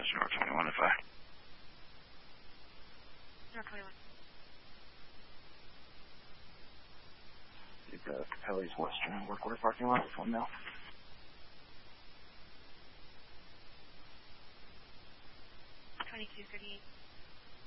North 21 if I. North 21. Did the Capelli's Western Workwear parking lot with 1 mil? 2238.